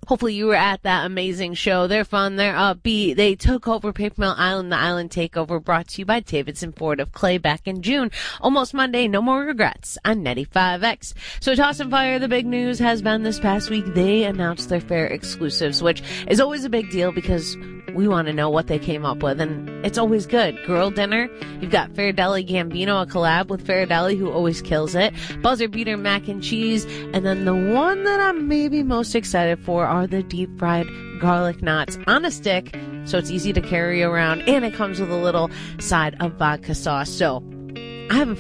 Hopefully you were at that amazing show. They're fun. They're upbeat. They took over Paper Mill Island. The Island Takeover brought to you by Davidson Ford of Clay back in June. Almost Monday. No more regrets on 95X. So Toss and Fire, the big news has been this past week. They announced their fair exclusives, which is always a big deal because we want to know what they came up with, and it's always good. Girl Dinner, you've got Farradelli Gambino, a collab with Farradelli, who always kills it. Buzzer Beater Mac and Cheese, and then the one that I'm maybe most excited for are the deep fried garlic knots on a stick, so it's easy to carry around, and it comes with a little side of vodka sauce. So I have a